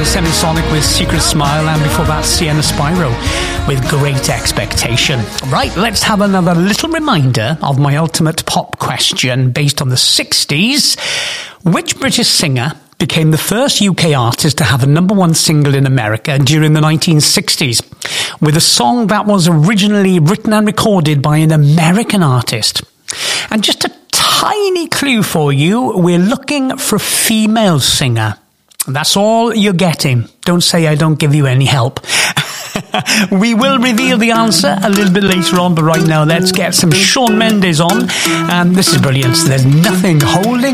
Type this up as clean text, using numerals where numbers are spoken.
Semisonic with Secret Smile, and before that Sienna Spyro with Great Expectation. Right, let's have another little reminder of my ultimate pop question based on the 60s. Which British singer became the first UK artist to have a number one single in America during the 1960s with a song that was originally written and recorded by an American artist? And just a tiny clue for you, we're looking for a female singer. That's all you're getting. Don't say I don't give you any help. We will reveal the answer a little bit later on, but right now let's get some Shawn Mendes on. And this is brilliant. There's nothing holding